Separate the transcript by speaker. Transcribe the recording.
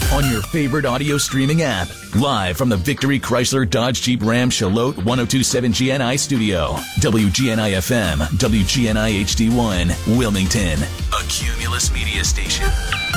Speaker 1: on your favorite audio streaming app. Live from the Victory Chrysler Dodge Jeep Ram Charlotte 1027 GNI studio. WGNI FM, WGNI HD1, Wilmington, a Cumulus media station.